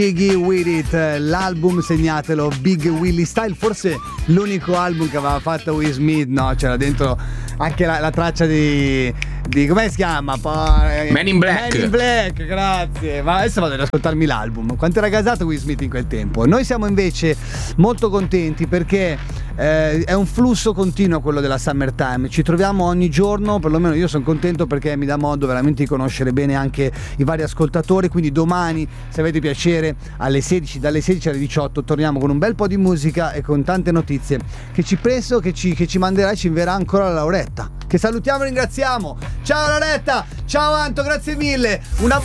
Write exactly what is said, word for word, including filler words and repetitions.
Biggie With It, l'album, segnatelo, Big Willie Style, forse l'unico album che aveva fatto Will Smith, no? C'era dentro anche la, la traccia di, di come si chiama? Man in Black. Man in Black, grazie. Ma adesso vado ad ascoltarmi l'album. Quanto era gasato Will Smith in quel tempo? Noi siamo invece molto contenti perché eh, è un flusso continuo quello della Summertime. Ci troviamo ogni giorno, perlomeno io sono contento perché mi dà modo veramente di conoscere bene anche i vari ascoltatori. Quindi domani, se avete piacere, alle sedici, dalle sedici alle diciotto torniamo con un bel po' di musica e con tante notizie che ci presso, che ci, che ci manderà e ci invierà ancora la Lauretta, che salutiamo e ringraziamo. Ciao Lauretta, ciao Anto, grazie mille. Una